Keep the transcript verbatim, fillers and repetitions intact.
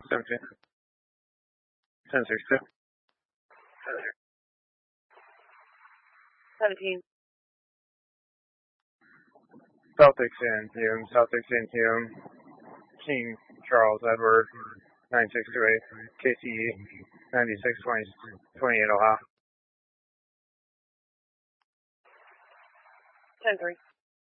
seventeen. ten six two. seventeen. Celtics in Hume. Celtics in Hume. King Charles Edward. nine six two eight. K C E. ninety-six twenty-eight Ohio. ten three.